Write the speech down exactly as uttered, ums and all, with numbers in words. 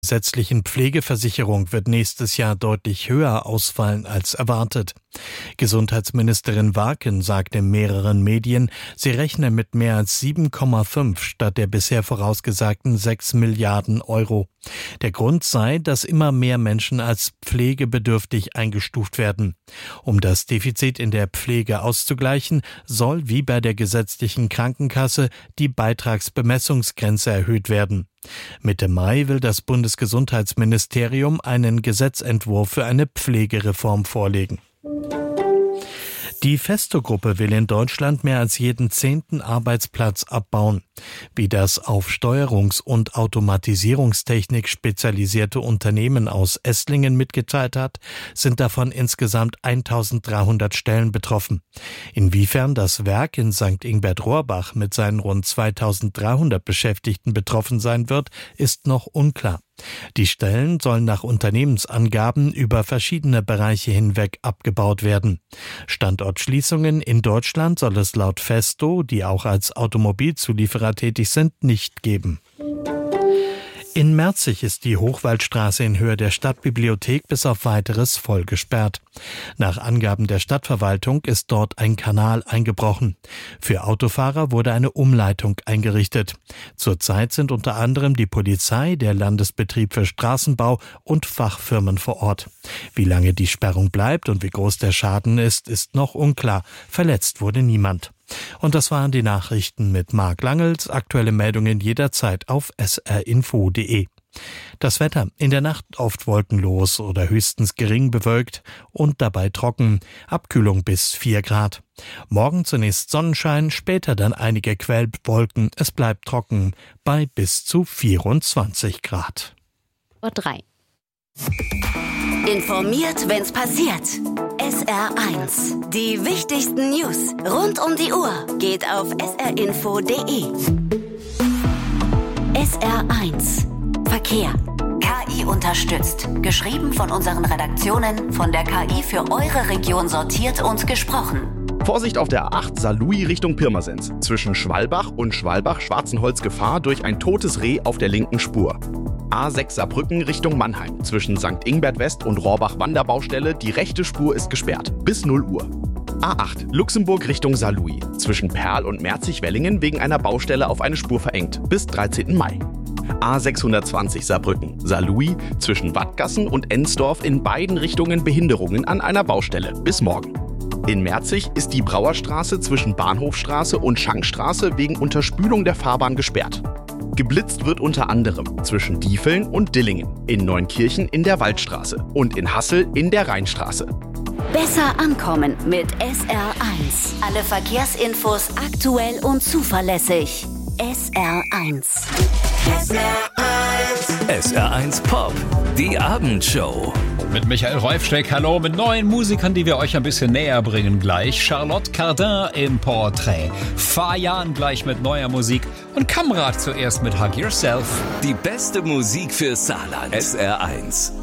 gesetzlichen Pflegeversicherung wird nächstes Jahr deutlich höher ausfallen als erwartet. Gesundheitsministerin Warken sagte in mehreren Medien, sie rechne mit mehr als sieben Komma fünf statt der bisher vorausgesagten sechs Milliarden Euro. Der Grund sei, dass immer mehr Menschen als pflegebedürftig eingestuft werden. Um das Defizit in der Pflege auszugleichen, soll wie bei der gesetzlichen Krankenkasse die Beitragsbemessungsgrenze erhöht werden. Mitte Mai will das Bundesgesundheitsministerium einen Gesetzentwurf für eine Pflegereform vorlegen. Die Festo-Gruppe will in Deutschland mehr als jeden zehnten Arbeitsplatz abbauen. Wie das auf Steuerungs- und Automatisierungstechnik spezialisierte Unternehmen aus Esslingen mitgeteilt hat, sind davon insgesamt eintausenddreihundert Stellen betroffen. Inwiefern das Werk in Sankt Ingbert-Rohrbach mit seinen rund zweitausenddreihundert Beschäftigten betroffen sein wird, ist noch unklar. Die Stellen sollen nach Unternehmensangaben über verschiedene Bereiche hinweg abgebaut werden. Standortschließungen in Deutschland soll es laut Festo, die auch als Automobilzulieferer tätig sind, nicht geben. In Merzig ist die Hochwaldstraße in Höhe der Stadtbibliothek bis auf Weiteres voll gesperrt. Nach Angaben der Stadtverwaltung ist dort ein Kanal eingebrochen. Für Autofahrer wurde eine Umleitung eingerichtet. Zurzeit sind unter anderem die Polizei, der Landesbetrieb für Straßenbau und Fachfirmen vor Ort. Wie lange die Sperrung bleibt und wie groß der Schaden ist, ist noch unklar. Verletzt wurde niemand. Und das waren die Nachrichten mit Marc Langels. Aktuelle Meldungen jederzeit auf s r info punkt d e. Das Wetter: in der Nacht oft wolkenlos oder höchstens gering bewölkt und dabei trocken. Abkühlung bis vier Grad. Morgen zunächst Sonnenschein, später dann einige Quellwolken. Es bleibt trocken bei bis zu vierundzwanzig Grad. Uhr drei. Informiert, wenn's passiert. S R eins. Die wichtigsten News rund um die Uhr geht auf s r info punkt d e. S R eins. Verkehr. K I unterstützt. Geschrieben von unseren Redaktionen, von der K I für eure Region sortiert und gesprochen. Vorsicht auf der A acht Saarlouis Richtung Pirmasens. Zwischen Schwalbach und Schwalbach-Schwarzenholz Gefahr durch ein totes Reh auf der linken Spur. A sechs Saarbrücken Richtung Mannheim. Zwischen Sankt Ingbert West und Rohrbach Wanderbaustelle. Die rechte Spur ist gesperrt. Bis null Uhr. A acht Luxemburg Richtung Saarlouis. Zwischen Perl und Merzig-Wellingen wegen einer Baustelle auf eine Spur verengt. Bis dreizehnten Mai. A sechshundertzwanzig Saarbrücken. Saarlouis zwischen Wattgassen und Ensdorf in beiden Richtungen Behinderungen an einer Baustelle. Bis morgen. In Merzig ist die Brauerstraße zwischen Bahnhofstraße und Schankstraße wegen Unterspülung der Fahrbahn gesperrt. Geblitzt wird unter anderem zwischen Diefeln und Dillingen, in Neunkirchen in der Waldstraße und in Hassel in der Rheinstraße. Besser ankommen mit S R eins. Alle Verkehrsinfos aktuell und zuverlässig. S R eins. S R eins. S R eins Pop, die Abendshow. Mit Michael Reufsteck, hallo, mit neuen Musikern, die wir euch ein bisschen näher bringen gleich. Charlotte Cardin im Porträt. Fajan gleich mit neuer Musik und Kamrat zuerst mit Hug Yourself. Die beste Musik für Saarland. S R eins.